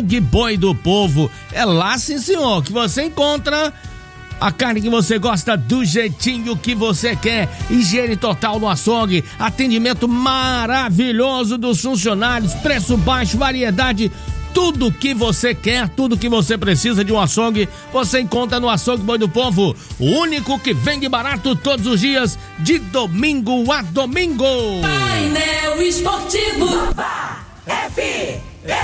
Açougue Boi do Povo. É lá, sim, senhor, que você encontra a carne que você gosta do jeitinho que você quer. Higiene total no açougue, atendimento maravilhoso dos funcionários, preço baixo, variedade, tudo que você quer, tudo que você precisa de um açougue, você encontra no Açougue Boi do Povo, o único que vende barato todos os dias, de domingo a domingo. Painel Esportivo FM.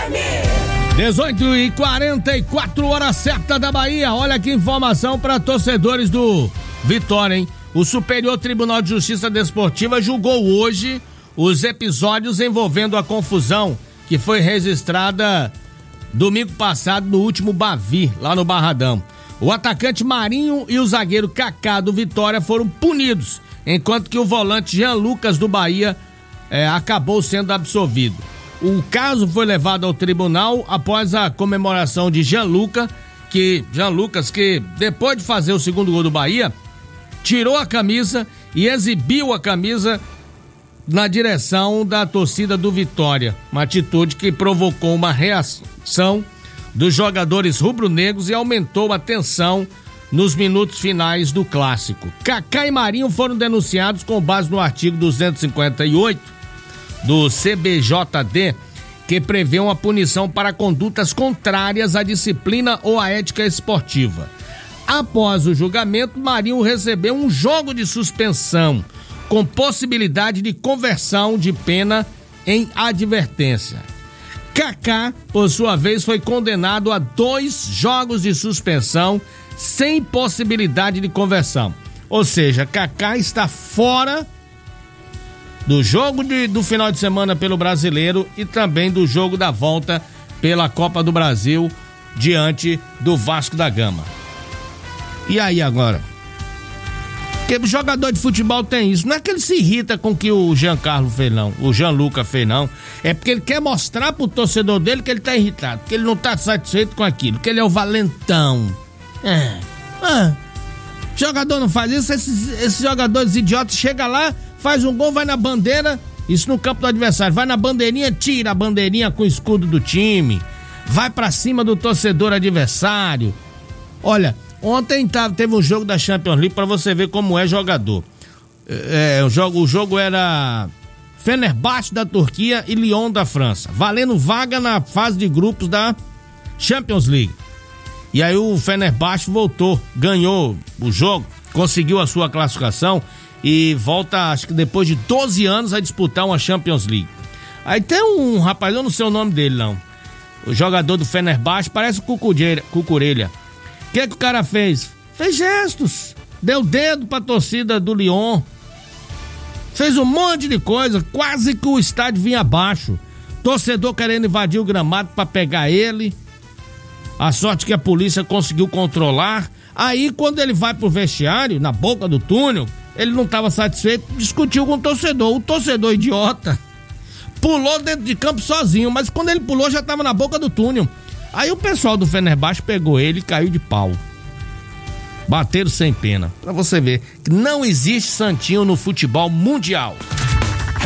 18h44, hora certa da Bahia. Olha que informação para torcedores do Vitória, hein? O Superior Tribunal de Justiça Desportiva julgou hoje os episódios envolvendo a confusão que foi registrada domingo passado no último Bavi, lá no Barradão. O atacante Marinho e o zagueiro Kaká do Vitória foram punidos, enquanto que o volante Jean Lucas do Bahia acabou sendo absolvido. O caso foi levado ao tribunal após a comemoração de Jean Lucas, que depois de fazer o segundo gol do Bahia, tirou a camisa e exibiu a camisa na direção da torcida do Vitória, uma atitude que provocou uma reação dos jogadores rubro-negros e aumentou a tensão nos minutos finais do clássico. Kaká e Marinho foram denunciados com base no artigo 258 do CBJD, que prevê uma punição para condutas contrárias à disciplina ou à ética esportiva. Após o julgamento, Marinho recebeu um jogo de suspensão, com possibilidade de conversão de pena em advertência. Kaká, por sua vez, foi condenado a 2 jogos de suspensão, sem possibilidade de conversão. Ou seja, Kaká está fora do jogo do final de semana pelo Brasileiro e também do jogo da volta pela Copa do Brasil diante do Vasco da Gama. E aí agora? Porque o jogador de futebol tem isso, não é que ele se irrita com o que o Giancarlo fez não, o Jean Lucas fez não, é porque ele quer mostrar pro torcedor dele que ele tá irritado, que ele não tá satisfeito com aquilo, que ele é o valentão. Jogador não faz isso, esses jogadores idiotas chegam lá, faz um gol, vai na bandeira, isso no campo do adversário, vai na bandeirinha, tira a bandeirinha com o escudo do time, vai pra cima do torcedor adversário. Olha, ontem teve um jogo da Champions League pra você ver como é jogador. O jogo era Fenerbahçe da Turquia e Lyon da França, valendo vaga na fase de grupos da Champions League. E aí o Fenerbahçe voltou, ganhou o jogo, conseguiu a sua classificação e volta, acho que depois de 12 anos, a disputar uma Champions League. Aí tem um rapaz, eu não sei o nome dele não, o jogador do Fenerbahçe, parece o Cucurella. O que o cara fez? Fez gestos, deu dedo pra torcida do Lyon, fez um monte de coisa, quase que o estádio vinha abaixo, torcedor querendo invadir o gramado pra pegar ele, a sorte que a polícia conseguiu controlar. Aí quando ele vai pro vestiário, na boca do túnel, ele não estava satisfeito, discutiu com o torcedor idiota pulou dentro de campo sozinho, mas quando ele pulou já estava na boca do túnel. Aí o pessoal do Fenerbahçe pegou ele e caiu de pau, bateram sem pena, pra você ver que não existe santinho no futebol mundial.